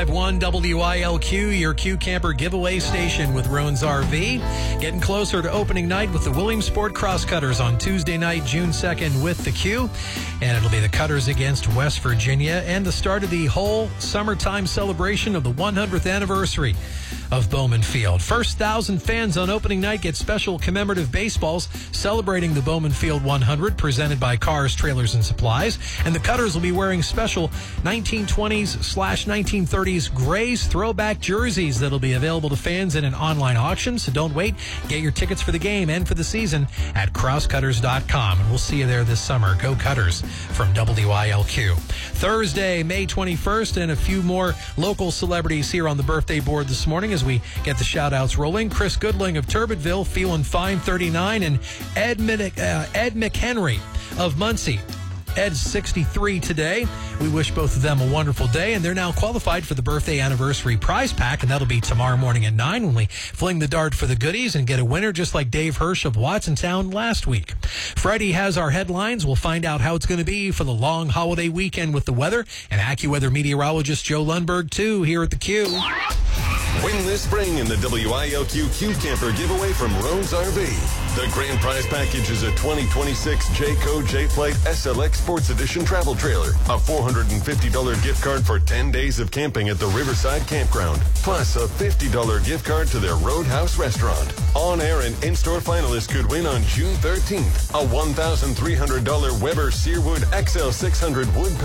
105.1 WILQ, your Q Camper giveaway station with Roan's RV. Getting closer to opening night with the Williamsport Crosscutters on Tuesday night, June 2nd with the Q. And it'll be the Cutters against West Virginia and the start of the whole summertime celebration of the 100th anniversary of Bowman Field. First 1,000 fans on opening night get special commemorative baseballs celebrating the Bowman Field 100 presented by Cars, Trailers, and Supplies. And the Cutters will be wearing special 1920s/1930s Grays throwback jerseys that'll be available to fans in an online auction. So don't wait. Get your tickets for the game and for the season at crosscutters.com. And we'll see you there this summer. Go Cutters from WILQ. Thursday, May 21st, and a few more local celebrities here on the birthday board this morning as we get the shout-outs rolling. Chris Goodling of Turbidville, feeling fine, 39, and Ed McHenry of Muncie. Ed's 63 today. We wish both of them a wonderful day, and they're now qualified for the birthday anniversary prize pack, and that'll be tomorrow morning at 9 when we fling the dart for the goodies and get a winner just like Dave Hirsch of Watsontown last week. Freddie has our headlines. We'll find out how it's going to be for the long holiday weekend with the weather, and AccuWeather meteorologist Joe Lundberg, too, here at the Q. Win this spring in the WILQ Q Camper giveaway from Roan's RV. The grand prize package is a 2026 Jayco J-Flight SLX Sports Edition travel trailer, a $450 gift card for 10 days of camping at the Riverside Campground, plus a $50 gift card to their Roadhouse restaurant. On-air and in-store finalists could win on June 13th a $1,300 Weber Searwood XL600 wood